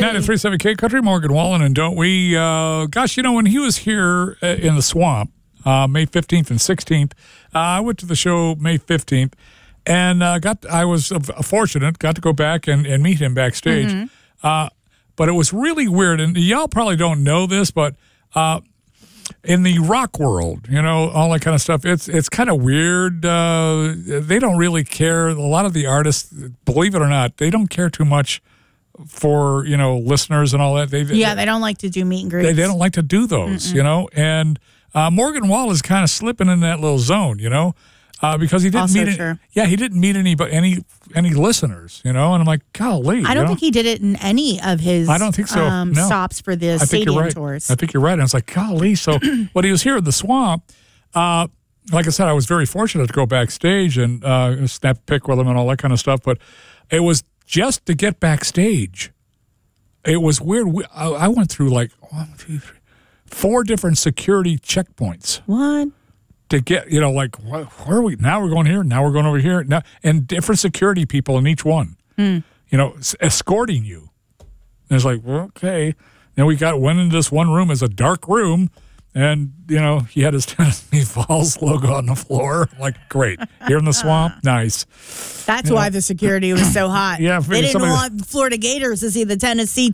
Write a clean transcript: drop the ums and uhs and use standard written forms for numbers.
93.7 K Country, Morgan Wallen, and don't we? Gosh, when he was here in the swamp, May 15th and 16th, I went to the show May 15th, and I was fortunate, got to go back and meet him backstage. Mm-hmm. But it was really weird, and y'all probably don't know this, but in the rock world, all that kind of stuff, it's kind of weird. They don't really care. A lot of the artists, believe it or not, they don't care too much for, listeners and all that. They don't like to do meet and greets. They don't like to do those, and Morgan Wall is kind of slipping in that little zone, because he didn't he didn't meet any listeners, and I'm like, golly. I don't think he did it in any of his I don't think so. No. stops for the stadium tours. I think you're right. And I was like, golly. So when he was here in the swamp, like I said, I was very fortunate to go backstage and snap a pic with him and all that kind of stuff. But it was just to get backstage. It was weird. I went through like 1, 2, 3, 4 different security checkpoints. What? To get, like, where are we? Now we're going here. Now we're going over here. Now, and different security people in each one, escorting you. And it's like, well, okay. Then we went into this one room as a dark room, and, he had his Tennessee Falls logo on the floor. I'm like, great. Here in the swamp, nice. That's why the security was so hot. Yeah. They didn't want Florida Gators to see the Tennessee